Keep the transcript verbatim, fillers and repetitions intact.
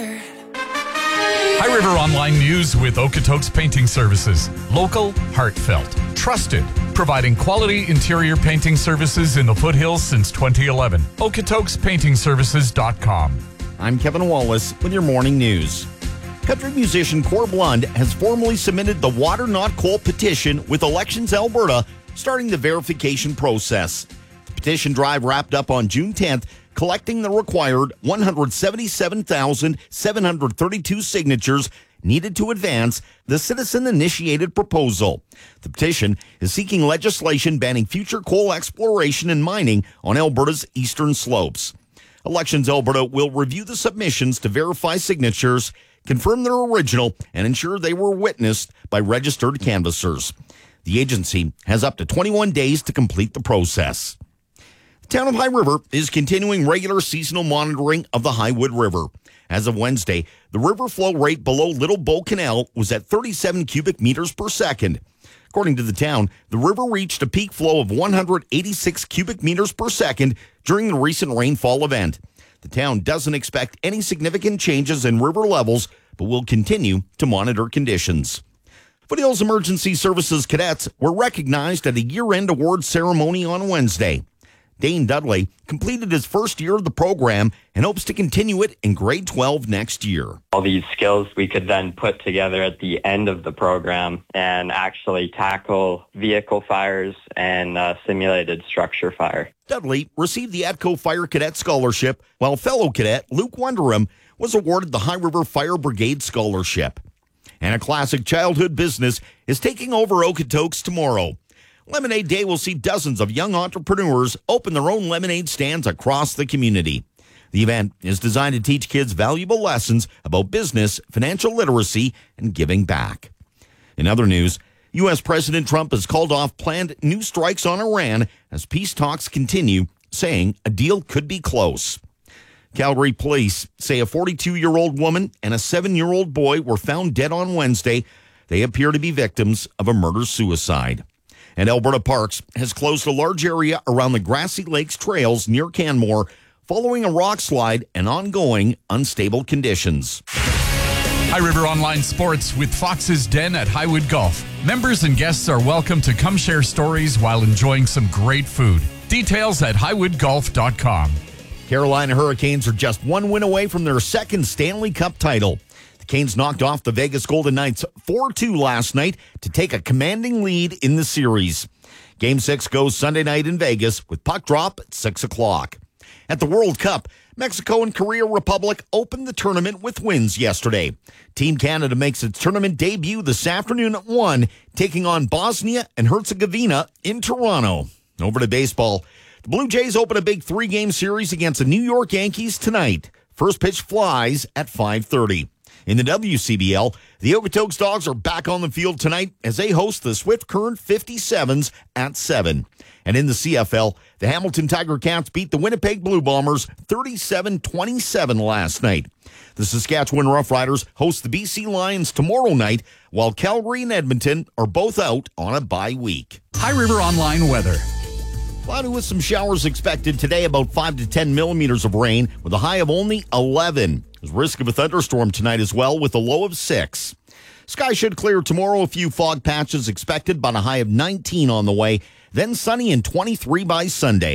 High River Online News with Okotoks Painting Services. Local, heartfelt, trusted. Providing quality interior painting services in the foothills since twenty eleven. Okotoks Painting Services dot com. I'm Kevin Wallace with your morning news. Country musician Corb Lund has formally submitted the Water Not Coal petition with Elections Alberta, starting the verification process. The petition drive wrapped up on June tenth, collecting the required one hundred seventy-seven thousand seven hundred thirty-two signatures needed to advance the citizen-initiated proposal. The petition is seeking legislation banning future coal exploration and mining on Alberta's eastern slopes. Elections Alberta will review the submissions to verify signatures, confirm their original, and ensure they were witnessed by registered canvassers. The agency has up to twenty-one days to complete the process. The town of High River is continuing regular seasonal monitoring of the Highwood River. As of Wednesday, the river flow rate below Little Bow Canal was at thirty-seven cubic meters per second. According to the town, the river reached a peak flow of one hundred eighty-six cubic meters per second during the recent rainfall event. The town doesn't expect any significant changes in river levels, but will continue to monitor conditions. Foothills Emergency Services cadets were recognized at a year-end awards ceremony on Wednesday. Dane Dudley completed his first year of the program and hopes to continue it in grade twelve next year. All these skills we could then put together at the end of the program and actually tackle vehicle fires and uh, simulated structure fire. Dudley received the ATCO Fire Cadet Scholarship, while fellow cadet Luke Wunderham was awarded the High River Fire Brigade Scholarship. And a classic childhood business is taking over Okotoks tomorrow. Lemonade Day will see dozens of young entrepreneurs open their own lemonade stands across the community. The event is designed to teach kids valuable lessons about business, financial literacy, and giving back. In other news, U S President Trump has called off planned new strikes on Iran as peace talks continue, saying a deal could be close. Calgary police say a forty-two-year-old woman and a seven-year-old boy were found dead on Wednesday. They appear to be victims of a murder-suicide. And Alberta Parks has closed a large area around the Grassy Lakes trails near Canmore following a rock slide and ongoing unstable conditions. High River Online Sports with Fox's Den at Highwood Golf. Members and guests are welcome to come share stories while enjoying some great food. Details at highwood golf dot com. Carolina Hurricanes are just one win away from their second Stanley Cup title. The Canes knocked off the Vegas Golden Knights four two last night to take a commanding lead in the series. Game six goes Sunday night in Vegas with puck drop at six o'clock. At the World Cup, Mexico and Korea Republic opened the tournament with wins yesterday. Team Canada makes its tournament debut this afternoon at one, taking on Bosnia and Herzegovina in Toronto. Over to baseball. The Blue Jays open a big three-game series against the New York Yankees tonight. First pitch flies at five thirty. In the W C B L, the Okotoks Dogs are back on the field tonight as they host the Swift Current fifty-sevens at seven. And in the C F L, the Hamilton Tiger Cats beat the Winnipeg Blue Bombers thirty-seven twenty-seven last night. The Saskatchewan Roughriders host the B C Lions tomorrow night, while Calgary and Edmonton are both out on a bye week. High River Online weather. Cloudy with some showers expected today, about five to ten millimeters of rain with a high of only eleven. There's risk of a thunderstorm tonight as well with a low of six. Sky should clear tomorrow, a few fog patches expected, but a high of nineteen on the way. Then sunny and twenty-three by Sunday.